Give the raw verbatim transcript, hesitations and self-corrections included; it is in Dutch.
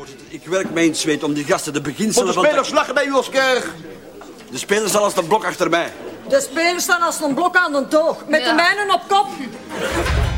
Voorzitter, ik werk mij in het zweet om die gasten de beginselen van... De spelers lachen bij u als kerk. De spelers staan als een blok achter mij. De spelers staan als een blok aan de toog. Met ja. de mijnen op kop.